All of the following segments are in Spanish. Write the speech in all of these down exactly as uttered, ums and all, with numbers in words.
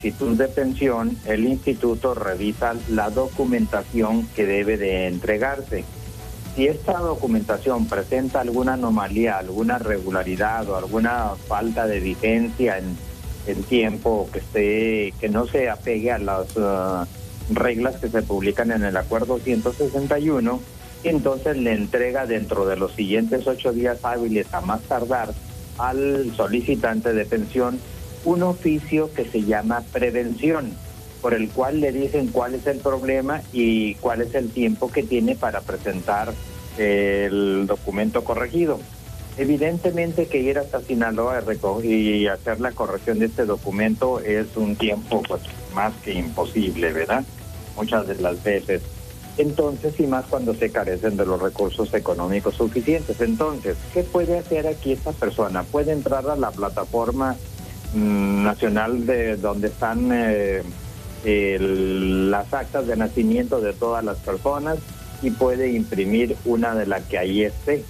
solicitud de pensión, el instituto revisa la documentación que debe de entregarse. Si esta documentación presenta alguna anomalía, alguna irregularidad o alguna falta de vigencia en el tiempo, que esté, que no se apegue a las uh, reglas que se publican en el acuerdo ciento sesenta y uno, entonces le entrega dentro de los siguientes ocho días hábiles a más tardar al solicitante de pensión un oficio que se llama prevención, por el cual le dicen cuál es el problema y cuál es el tiempo que tiene para presentar el documento corregido. Evidentemente que ir hasta Sinaloa y hacer la corrección de este documento es un tiempo pues más que imposible, ¿verdad? Muchas de las veces. Entonces, y más cuando se carecen de los recursos económicos suficientes. Entonces, ¿qué puede hacer aquí esta persona? Puede entrar a la plataforma mmm, nacional de donde están eh, el, las actas de nacimiento de todas las personas y puede imprimir una de las que ahí esté.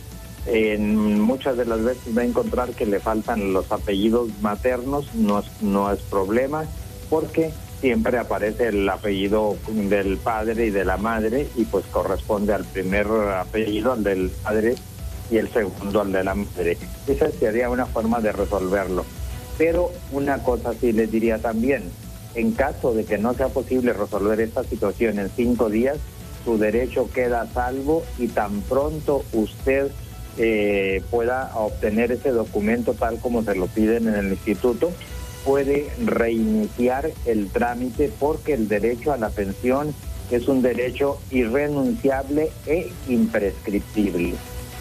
En muchas de las veces va a encontrar que le faltan los apellidos maternos, no es, no es problema, porque siempre aparece el apellido del padre y de la madre y pues corresponde al primer apellido, al del padre, y el segundo al de la madre. Esa sería una forma de resolverlo. Pero una cosa sí les diría también, en caso de que no sea posible resolver esta situación en cinco días, su derecho queda a salvo y tan pronto usted eh, pueda obtener ese documento tal como se lo piden en el instituto, puede reiniciar el trámite porque el derecho a la pensión es un derecho irrenunciable e imprescriptible.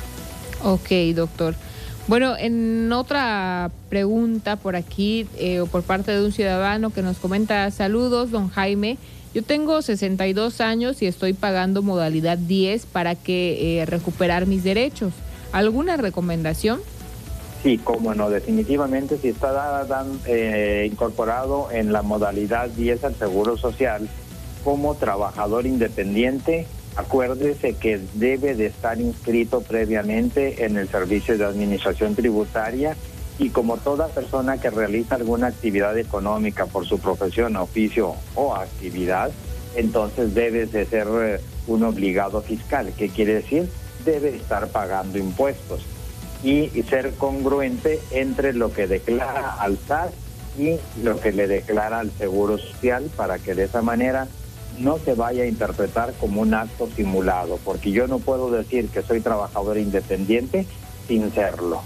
Ok, doctor. Bueno, en otra pregunta por aquí, eh, o por parte de un ciudadano que nos comenta: saludos, don Jaime. Yo tengo sesenta y dos años y estoy pagando modalidad diez para que eh, recuperar mis derechos. ¿Alguna recomendación? Sí, cómo no, definitivamente si está dan, eh, incorporado en la modalidad diez al Seguro Social como trabajador independiente, acuérdese que debe de estar inscrito previamente en el Servicio de Administración Tributaria y como toda persona que realiza alguna actividad económica por su profesión, oficio o actividad, entonces debe de ser eh, un obligado fiscal. ¿Qué quiere decir? Debe estar pagando impuestos y, y ser congruente entre lo que declara al S A T y lo que le declara al Seguro Social para que de esa manera no se vaya a interpretar como un acto simulado, porque yo no puedo decir que soy trabajador independiente sin serlo.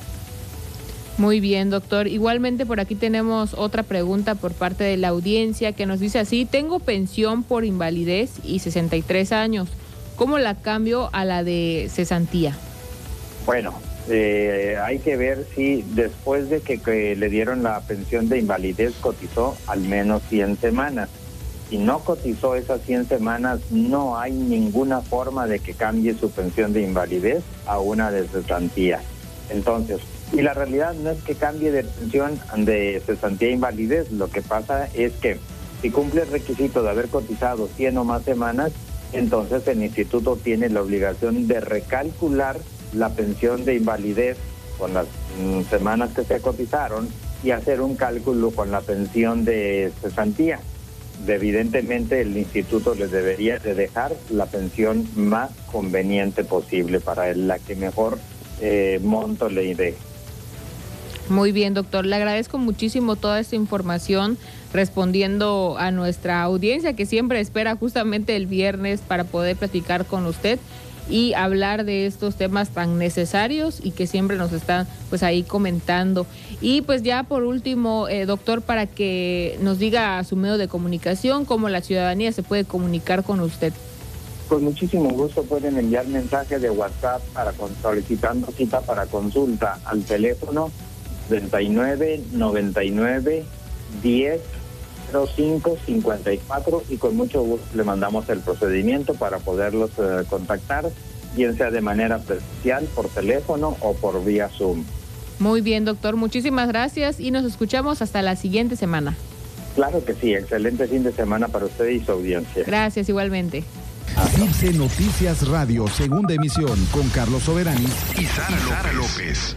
Muy bien, doctor. Igualmente por aquí tenemos otra pregunta por parte de la audiencia que nos dice así: tengo pensión por invalidez y sesenta y tres años. ¿Cómo la cambio a la de cesantía? Bueno, eh, hay que ver si después de que, que le dieron la pensión de invalidez cotizó al menos cien semanas. Si no cotizó esas cien semanas, no hay ninguna forma de que cambie su pensión de invalidez a una de cesantía. Entonces, y la realidad no es que cambie de pensión de cesantía a invalidez, lo que pasa es que si cumple el requisito de haber cotizado cien o más semanas, entonces el instituto tiene la obligación de recalcular la pensión de invalidez con las mm, semanas que se cotizaron y hacer un cálculo con la pensión de cesantía. Evidentemente el instituto les debería de dejar la pensión más conveniente posible para él, la que mejor eh, monto le dé. Muy bien, doctor. Le agradezco muchísimo toda esta información respondiendo a nuestra audiencia que siempre espera justamente el viernes para poder platicar con usted y hablar de estos temas tan necesarios y que siempre nos están pues ahí comentando. Y pues ya por último, eh, doctor, para que nos diga a su medio de comunicación cómo la ciudadanía se puede comunicar con usted. Con muchísimo gusto pueden enviar mensaje de WhatsApp para con, solicitando cita para consulta al teléfono treinta y nueve, noventa y nueve, diez, cero cinco, cincuenta y cuatro y con mucho gusto le mandamos el procedimiento para poderlos eh, contactar, bien sea de manera presencial, por teléfono o por vía Zoom. Muy bien, doctor, muchísimas gracias y nos escuchamos hasta la siguiente semana. Claro que sí, excelente fin de semana para usted y su audiencia. Gracias, igualmente. Circe Noticias Radio, segunda emisión, con Carlos Soberanis y Sara, Sara López.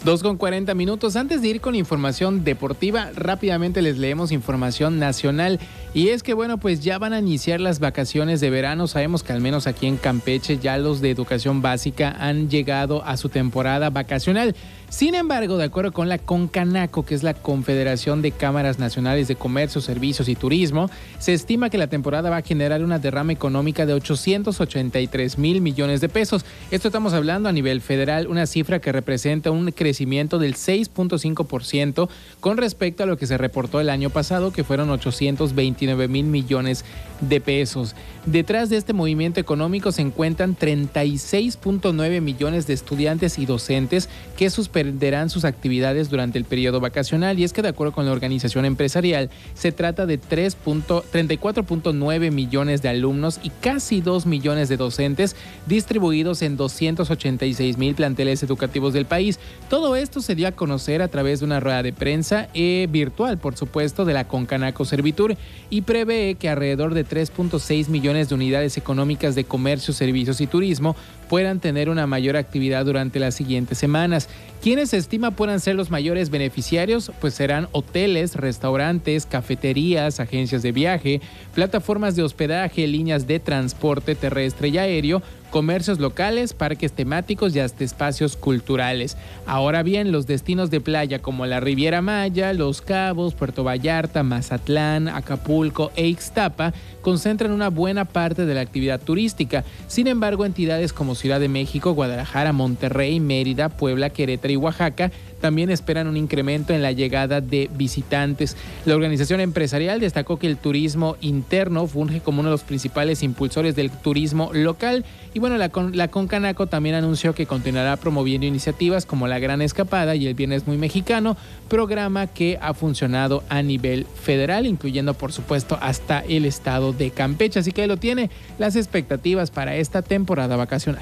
dos con cuarenta minutos. Antes de ir con información deportiva, rápidamente les leemos información nacional. Y es que, bueno, pues ya van a iniciar las vacaciones de verano. Sabemos que al menos aquí en Campeche ya los de educación básica han llegado a su temporada vacacional. Sin embargo, de acuerdo con la CONCANACO, que es la Confederación de Cámaras Nacionales de Comercio, Servicios y Turismo, se estima que la temporada va a generar una derrama económica de ochocientos ochenta y tres mil millones de pesos. Esto estamos hablando a nivel federal, una cifra que representa un crecimiento del seis punto cinco por ciento con respecto a lo que se reportó el año pasado, que fueron ochocientos veintinueve mil millones de pesos. Detrás de este movimiento económico se encuentran treinta y seis punto nueve millones de estudiantes y docentes que suspenderán sus actividades durante el periodo vacacional, y es que de acuerdo con la organización empresarial se trata de treinta y cuatro punto nueve millones de alumnos y casi dos millones de docentes distribuidos en doscientos ochenta y seis mil planteles educativos del país. Todo esto se dio a conocer a través de una rueda de prensa eh, virtual, por supuesto, de la CONCANACO Servitur, y prevé que alrededor de tres punto seis millones de unidades económicas de comercio, servicios y turismo puedan tener una mayor actividad durante las siguientes semanas. ¿Quiénes se estima puedan ser los mayores beneficiarios? Pues serán hoteles, restaurantes, cafeterías, agencias de viaje, plataformas de hospedaje, líneas de transporte terrestre y aéreo, comercios locales, parques temáticos y hasta espacios culturales. Ahora bien, los destinos de playa como la Riviera Maya, Los Cabos, Puerto Vallarta, Mazatlán, Acapulco e Ixtapa concentran una buena parte de la actividad turística. Sin embargo, entidades como Ciudad de México, Guadalajara, Monterrey, Mérida, Puebla, Querétaro y Oaxaca también esperan un incremento en la llegada de visitantes. La organización empresarial destacó que el turismo interno funge como uno de los principales impulsores del turismo local. Y bueno, la, Con, la CONCANACO también anunció que continuará promoviendo iniciativas como la Gran Escapada y el Viernes Muy Mexicano, programa que ha funcionado a nivel federal, incluyendo por supuesto hasta el estado de Campeche. Así que ahí lo tiene, las expectativas para esta temporada vacacional.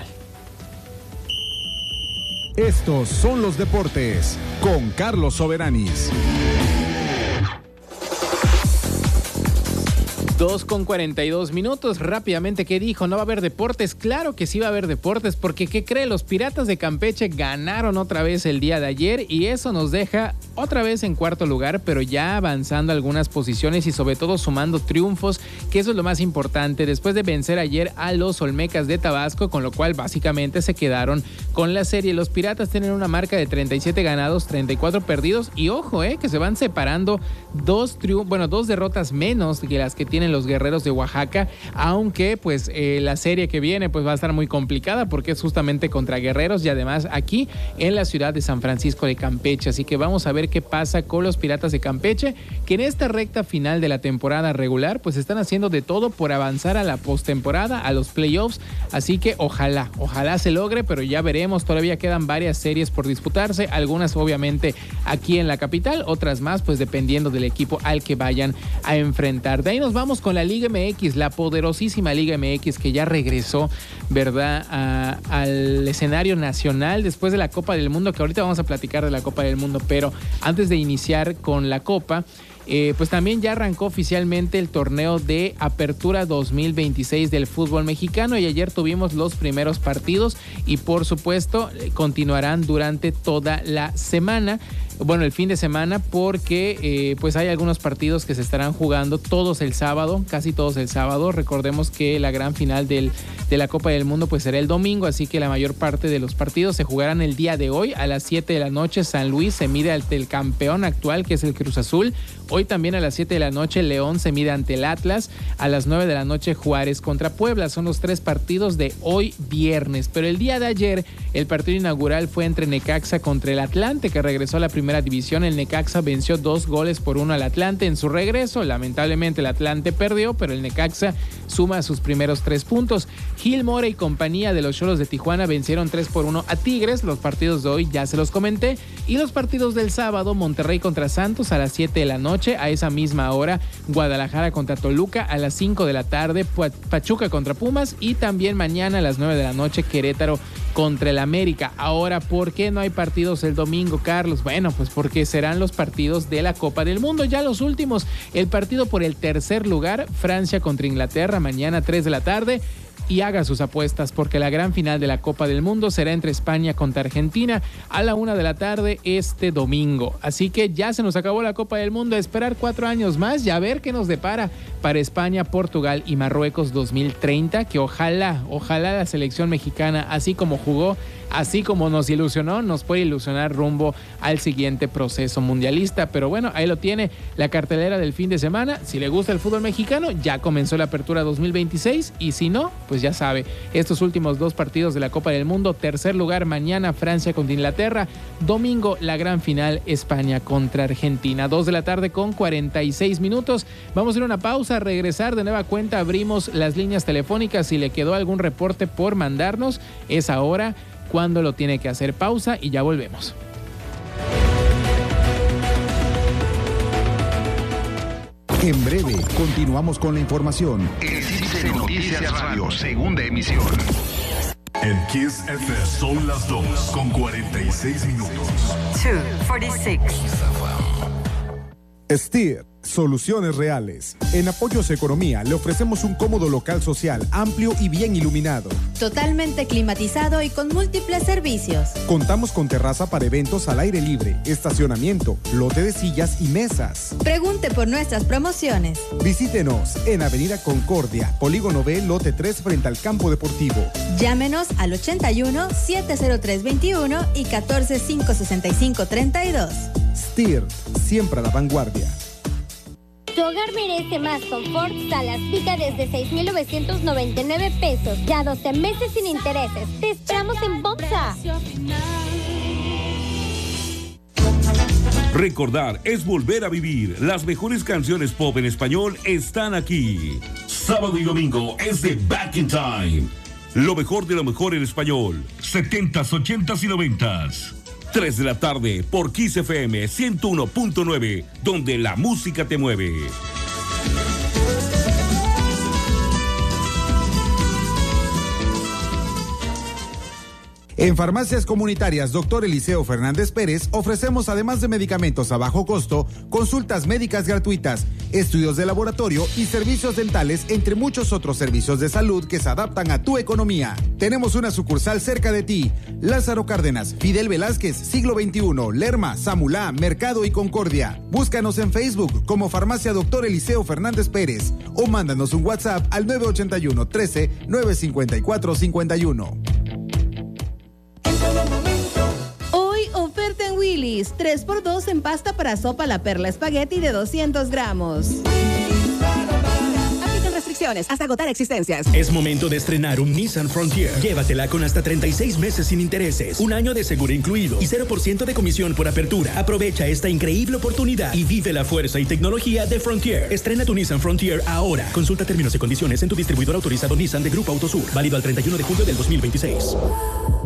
Estos son los deportes con Carlos Soberanis. dos con cuarenta y dos minutos. Rápidamente, ¿qué dijo? ¿No va a haber deportes? Claro que sí va a haber deportes, porque ¿qué cree? Los Piratas de Campeche ganaron otra vez el día de ayer y eso nos deja otra vez en cuarto lugar, pero ya avanzando algunas posiciones y sobre todo sumando triunfos, que eso es lo más importante, después de vencer ayer a los Olmecas de Tabasco, con lo cual básicamente se quedaron con la serie. Los Piratas tienen una marca de treinta y siete ganados, treinta y cuatro perdidos y ojo, eh, que se van separando dos triunfos, bueno, dos derrotas menos que las que tienen los Guerreros de Oaxaca, aunque pues eh, la serie que viene pues va a estar muy complicada porque es justamente contra Guerreros y además aquí en la ciudad de San Francisco de Campeche, así que vamos a ver qué pasa con los Piratas de Campeche, que en esta recta final de la temporada regular pues están haciendo de todo por avanzar a la postemporada, a los playoffs, así que ojalá, ojalá se logre, pero ya veremos, todavía quedan varias series por disputarse, algunas obviamente aquí en la capital, otras más pues dependiendo del equipo al que vayan a enfrentar. De ahí nos vamos con la Liga M X, la poderosísima Liga M X que ya regresó, ¿verdad?, a, al escenario nacional después de la Copa del Mundo, que ahorita vamos a platicar de la Copa del Mundo, pero antes de iniciar con la Copa, Eh, pues también ya arrancó oficialmente el torneo de Apertura dos mil veintiséis del fútbol mexicano y ayer tuvimos los primeros partidos y por supuesto continuarán durante toda la semana. Bueno, el fin de semana, porque eh, pues hay algunos partidos que se estarán jugando todos el sábado, casi todos el sábado. Recordemos que la gran final del, de la Copa del Mundo pues será el domingo, así que la mayor parte de los partidos se jugarán el día de hoy a las siete de la noche. San Luis se mide ante el campeón actual, que es el Cruz Azul. Hoy también a las siete de la noche León se mide ante el Atlas. A las nueve de la noche Juárez contra Puebla. Son los tres partidos de hoy viernes. Pero el día de ayer el partido inaugural fue entre Necaxa contra el Atlante, que regresó a la primera división. El Necaxa venció dos goles por uno al Atlante en su regreso. Lamentablemente el Atlante perdió, pero el Necaxa suma sus primeros tres puntos. Gil Mora y compañía de los Xolos de Tijuana vencieron tres por uno a Tigres. Los partidos de hoy ya se los comenté. Y los partidos del sábado, Monterrey contra Santos a las siete de la noche. A esa misma hora, Guadalajara contra Toluca a las cinco de la tarde, Pachuca contra Pumas y también mañana a las nueve de la noche, Querétaro contra el América. Ahora, ¿por qué no hay partidos el domingo, Carlos? Bueno, pues porque serán los partidos de la Copa del Mundo, ya los últimos. El partido por el tercer lugar, Francia contra Inglaterra, mañana tres de la tarde. y haga sus apuestas porque la gran final de la Copa del Mundo será entre España contra Argentina a la una de la tarde este domingo. Así que ya se nos acabó la Copa del Mundo, a esperar cuatro años más y a ver qué nos depara para España, Portugal y Marruecos dos mil treinta, que ojalá, ojalá la selección mexicana, así como jugó, así como nos ilusionó, nos puede ilusionar rumbo al siguiente proceso mundialista. Pero bueno, ahí lo tiene la cartelera del fin de semana. Si le gusta el fútbol mexicano, ya comenzó la apertura dos mil veintiséis, y si no, pues ya sabe, estos últimos dos partidos de la Copa del Mundo. Tercer lugar mañana, Francia contra Inglaterra. Domingo, la gran final, España contra Argentina. Dos de la tarde con cuarenta y seis minutos. Vamos a ir a una pausa, regresar de nueva cuenta, abrimos las líneas telefónicas. Si le quedó algún reporte por mandarnos, es ahora cuando lo tiene que hacer. Pausa y ya volvemos. En breve, continuamos con la información. El Cine Noticias Radio, segunda emisión. En Kiss F M son las dos con cuarenta y seis minutos. two forty-six. Steer, soluciones reales. En Apoyos Economía le ofrecemos un cómodo local social, amplio y bien iluminado. Totalmente climatizado y con múltiples servicios. Contamos con terraza para eventos al aire libre, estacionamiento, lote de sillas y mesas. Pregunte por nuestras promociones. Visítenos en Avenida Concordia, Polígono B, lote tres, frente al campo deportivo. Llámenos al ochenta y uno, setecientos tres veintiuno y catorce, quinientos sesenta y cinco, treinta y dos. Steer, siempre a la vanguardia. Tu hogar merece más confort. Salas Pica desde seis mil novecientos noventa y nueve pesos. Ya doce meses sin intereses. Te esperamos en Bomsa. Recordar es volver a vivir. Las mejores canciones pop en español están aquí. Sábado y domingo es de Back in Time. Lo mejor de lo mejor en español. setentas, ochentas y noventas. tres de la tarde por Kiss F M ciento uno punto nueve, donde la música te mueve. En Farmacias Comunitarias Doctor Eliseo Fernández Pérez ofrecemos, además de medicamentos a bajo costo, consultas médicas gratuitas, estudios de laboratorio y servicios dentales, entre muchos otros servicios de salud que se adaptan a tu economía. Tenemos una sucursal cerca de ti: Lázaro Cárdenas, Fidel Velázquez, Siglo veintiuno, Lerma, Samulá, Mercado y Concordia. Búscanos en Facebook como Farmacia Doctor Eliseo Fernández Pérez o mándanos un WhatsApp al nueve ochenta y uno, trece, nueve cincuenta y cuatro, cincuenta y uno. Hoy oferta en Willy's, tres por dos en pasta para sopa La Perla Espagueti de doscientos gramos. Aplican restricciones hasta agotar existencias. Es momento de estrenar un Nissan Frontier. Llévatela con hasta treinta y seis meses sin intereses, un año de seguro incluido y cero por ciento de comisión por apertura. Aprovecha esta increíble oportunidad y vive la fuerza y tecnología de Frontier. Estrena tu Nissan Frontier ahora. Consulta términos y condiciones en tu distribuidor autorizado Nissan de Grupo Autosur. Válido al treinta y uno de julio del dos mil veintiséis.